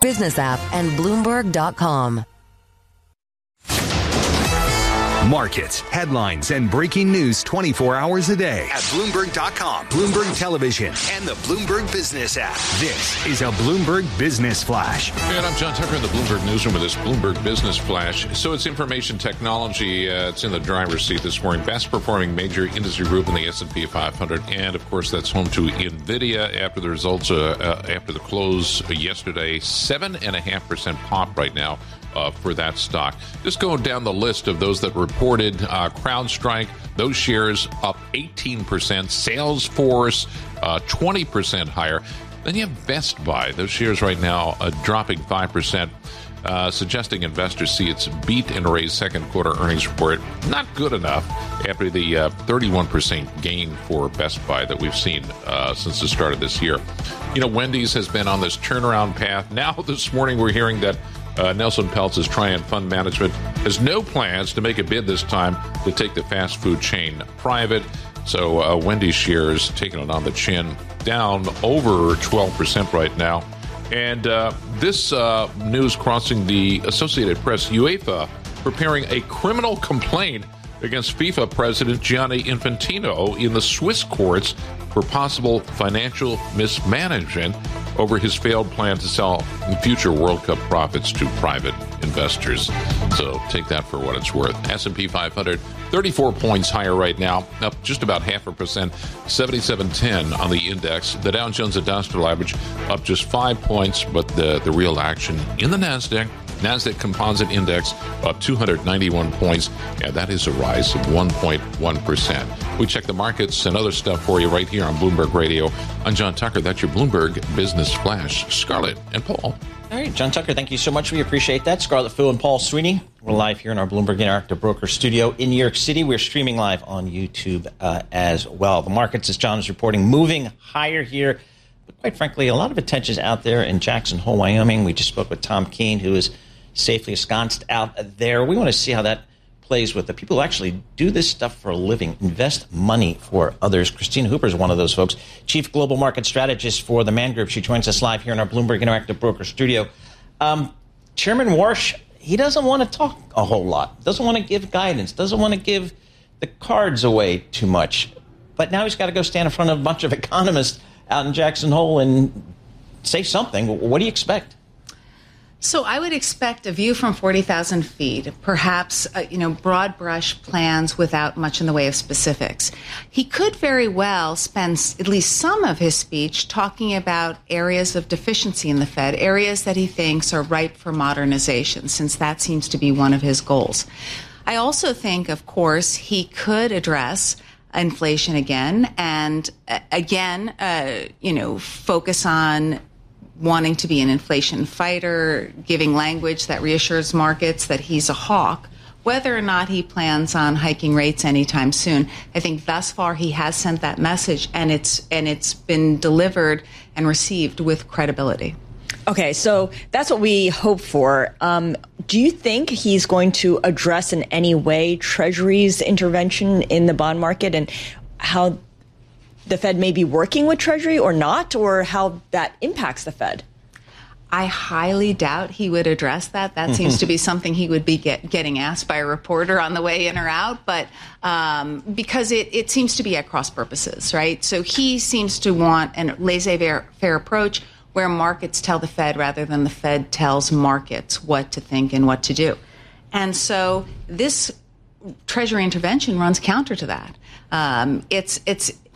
Business app and Bloomberg.com. Markets, headlines, and breaking news 24 hours a day at Bloomberg.com, Bloomberg Television, and the Bloomberg Business app. This is a Bloomberg Business Flash. And I'm John Tucker in the Bloomberg Newsroom with this Bloomberg Business Flash. So it's information technology. It's in the driver's seat this morning. Best performing major industry group in the S&P 500. And, of course, that's home to NVIDIA after the results, after the close yesterday. 7.5% pop right now. For that stock. Just going down the list of those that reported, CrowdStrike, those shares up 18%, Salesforce 20% higher. Then you have Best Buy, those shares right now dropping 5%, suggesting investors see its beat and raise second quarter earnings report not good enough after the 31% gain for Best Buy that we've seen since the start of this year. You know, Wendy's has been on this turnaround path. Now this morning we're hearing that Nelson Peltz's Trian Fund Management has no plans to make a bid this time to take the fast food chain private. So Wendy's shares taking it on the chin, down over 12% right now. And this news crossing the Associated Press, UEFA preparing a criminal complaint against FIFA President Gianni Infantino in the Swiss courts for possible financial mismanagement over his failed plan to sell future World Cup profits to private investors. So take that for what it's worth. S&P 500, 34 points higher right now, up just about 0.5%, 7710 on the index. The Dow Jones Industrial Average up just 5 points, but the real action in the NASDAQ Composite Index up 291 points, and that is a rise of 1.1%. We check the markets and other stuff for you right here on Bloomberg Radio. I'm John Tucker. That's your Bloomberg Business Flash. Scarlett and Paul. All right, John Tucker, thank you so much. We appreciate that. Scarlett Fu and Paul Sweeney. We're live here in our Bloomberg Interactive Broker studio in New York City. We're streaming live on YouTube as well. The markets, as John is reporting, moving higher here. But quite frankly, a lot of attention is out there in Jackson Hole, Wyoming. We just spoke with Tom Keene, who is safely ensconced out there. We want to see how that plays with the people who actually do this stuff for a living, invest money for others. Christina Hooper is one of those folks, Chief Global Market Strategist for the Man Group. She joins us live here in our Bloomberg Interactive Broker studio. Chairman Warsh, he doesn't want to talk a whole lot, doesn't want to give guidance, doesn't want to give the cards away too much. But now he's got to go stand in front of a bunch of economists out in Jackson Hole and say something. What do you expect? So I would expect a view from 40,000 feet, perhaps, broad brush plans without much in the way of specifics. He could very well spend at least some of his speech talking about areas of deficiency in the Fed, areas that he thinks are ripe for modernization, since that seems to be one of his goals. I also think, of course, he could address inflation again and focus on wanting to be an inflation fighter, giving language that reassures markets that he's a hawk. Whether or not he plans on hiking rates anytime soon, I think thus far he has sent that message, and it's been delivered and received with credibility. Okay, so that's what we hope for. Do you think he's going to address in any way Treasury's intervention in the bond market and how the Fed may be working with Treasury or not, or how that impacts the Fed? I highly doubt he would address that. That seems to be something he would be getting asked by a reporter on the way in or out, but because it seems to be at cross purposes, right? So he seems to want a laissez-faire approach where markets tell the Fed rather than the Fed tells markets what to think and what to do. And so this Treasury intervention runs counter to that. It's